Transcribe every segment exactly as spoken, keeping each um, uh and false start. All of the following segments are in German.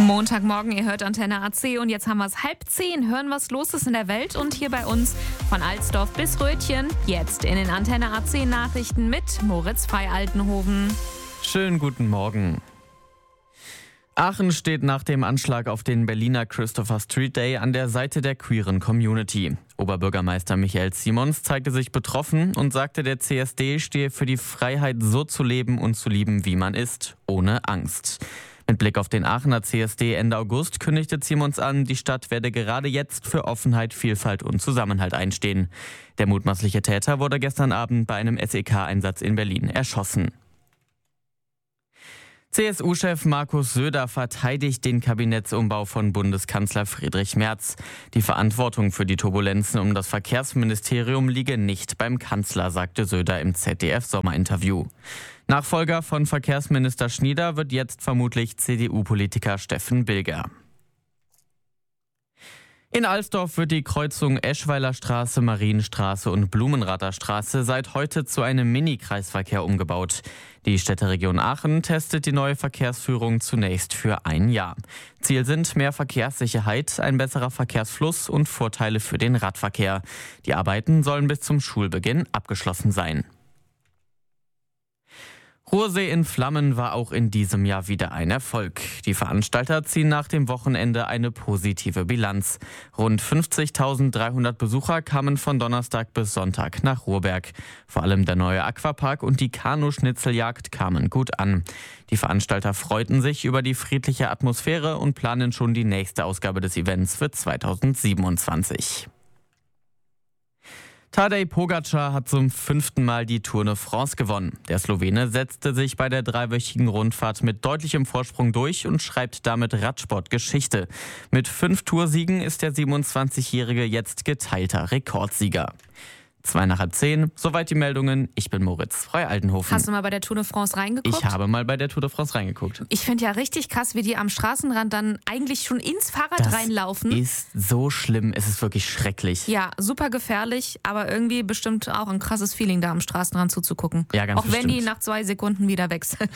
Montagmorgen, ihr hört Antenne A C und jetzt haben wir es halb zehn. Hören, was los ist in der Welt und hier bei uns von Alsdorf bis Rötchen. Jetzt in den Antenne A C Nachrichten mit Moritz Fey-Altenhoven. Schönen guten Morgen. Aachen steht nach dem Anschlag auf den Berliner Christopher Street Day an der Seite der queeren Community. Oberbürgermeister Michael Simons zeigte sich betroffen und sagte, der C S D stehe für die Freiheit, so zu leben und zu lieben, wie man ist, ohne Angst. Mit Blick auf den Aachener C S D Ende August kündigte Simons an, die Stadt werde gerade jetzt für Offenheit, Vielfalt und Zusammenhalt einstehen. Der mutmaßliche Täter wurde gestern Abend bei einem S E K-Einsatz in Berlin erschossen. C S U-Chef Markus Söder verteidigt den Kabinettsumbau von Bundeskanzler Friedrich Merz. Die Verantwortung für die Turbulenzen um das Verkehrsministerium liege nicht beim Kanzler, sagte Söder im Z D F-Sommerinterview. Nachfolger von Verkehrsminister Schnieder wird jetzt vermutlich C D U-Politiker Steffen Bilger. In Alsdorf wird die Kreuzung Eschweiler Straße, Marienstraße und Blumenrather Straße seit heute zu einem Mini-Kreisverkehr umgebaut. Die Städteregion Aachen testet die neue Verkehrsführung zunächst für ein Jahr. Ziel sind mehr Verkehrssicherheit, ein besserer Verkehrsfluss und Vorteile für den Radverkehr. Die Arbeiten sollen bis zum Schulbeginn abgeschlossen sein. Ruhrsee in Flammen war auch in diesem Jahr wieder ein Erfolg. Die Veranstalter ziehen nach dem Wochenende eine positive Bilanz. Rund fünfzigtausenddreihundert Besucher kamen von Donnerstag bis Sonntag nach Ruhrberg. Vor allem der neue Aquapark und die Kanu-Schnitzeljagd kamen gut an. Die Veranstalter freuten sich über die friedliche Atmosphäre und planen schon die nächste Ausgabe des Events für zweitausendsiebenundzwanzig. Tadej Pogačar hat zum fünften Mal die Tour de France gewonnen. Der Slowene setzte sich bei der dreiwöchigen Rundfahrt mit deutlichem Vorsprung durch und schreibt damit Radsportgeschichte. Mit fünf Toursiegen ist der siebenundzwanzigjährige jetzt geteilter Rekordsieger. Zwei nach halb zehn, soweit die Meldungen. Ich bin Moritz Fey-Altenhoven. Hast du mal bei der Tour de France reingeguckt? Ich habe mal bei der Tour de France reingeguckt. Ich finde ja richtig krass, wie die am Straßenrand dann eigentlich schon ins Fahrrad das reinlaufen. Ist so schlimm, es ist wirklich schrecklich. Ja, super gefährlich, aber irgendwie bestimmt auch ein krasses Feeling, da am Straßenrand zuzugucken. Ja, ganz auch bestimmt. wenn die nach zwei Sekunden wieder weg sind.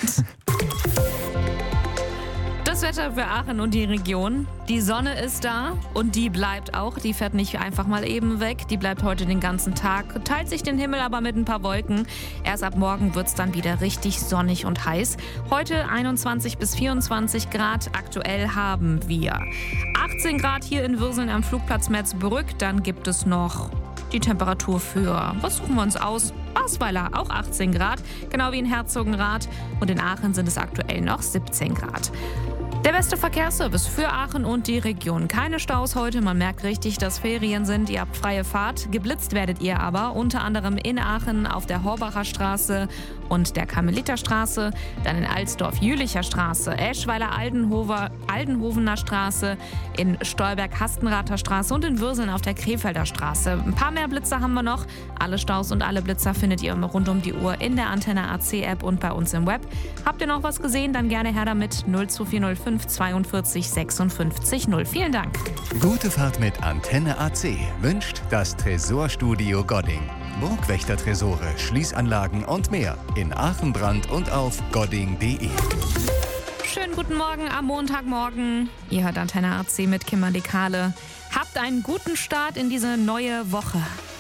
Das Wetter für Aachen und die Region. Die Sonne ist da und die bleibt auch. Die fährt nicht einfach mal eben weg. Die bleibt heute den ganzen Tag, teilt sich den Himmel aber mit ein paar Wolken. Erst ab morgen wird es dann wieder richtig sonnig und heiß. Heute einundzwanzig bis vierundzwanzig Grad. Aktuell haben wir achtzehn Grad hier in Würseln am Flugplatz Merzbrück. Dann gibt es noch die Temperatur für, was suchen wir uns aus? Basweiler, auch achtzehn Grad, genau wie in Herzogenrath. Und in Aachen sind es aktuell noch siebzehn Grad. Der beste Verkehrsservice für Aachen und die Region. Keine Staus heute, man merkt richtig, dass Ferien sind. Ihr habt freie Fahrt. Geblitzt werdet ihr aber, unter anderem in Aachen auf der Horbacher Straße und der Karmeliterstraße, dann in Alsdorf-Jülicher Straße, Eschweiler-Aldenhovener Straße, in Stolberg-Hastenrather Straße und in Würseln auf der Krefelder Straße. Ein paar mehr Blitzer haben wir noch. Alle Staus und alle Blitzer findet ihr rund um die Uhr in der Antenne A C App und bei uns im Web. Habt ihr noch was gesehen, dann gerne her damit. null zwei vier null fünf zweiundvierzig sechsundfünfzig null. Vielen Dank. Gute Fahrt mit Antenne A C wünscht das Tresorstudio Godding. Burgwächter-Tresore, Schließanlagen und mehr in Aachen-Brand und auf godding punkt de. Schönen guten Morgen am Montagmorgen. Ihr hört Antenne A C mit Kimberly Kahle. Habt einen guten Start in diese neue Woche.